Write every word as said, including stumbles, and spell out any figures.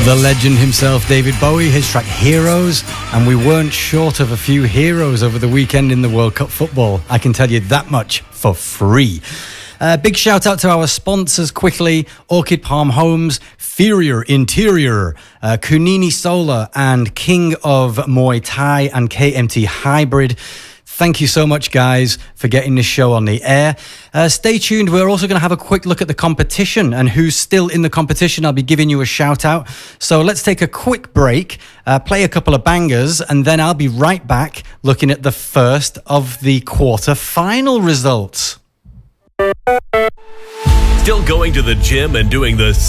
The legend himself, David Bowie, his track Heroes, and we weren't short of a few heroes over the weekend in the World Cup football. I can tell you that much for free. Uh, big shout out to our sponsors quickly: Orchid Palm Homes, Furier Interior, uh, Kunini Solar, and King of Muay Thai and K M T Hybrid. Thank you so much, guys, for getting this show on the air. Uh, stay tuned. We're also going to have a quick look at the competition and who's still in the competition. I'll be giving you a shout out. So let's take a quick break, uh, play a couple of bangers, and then I'll be right back looking at the first of the quarter-final results. Still going to the gym and doing the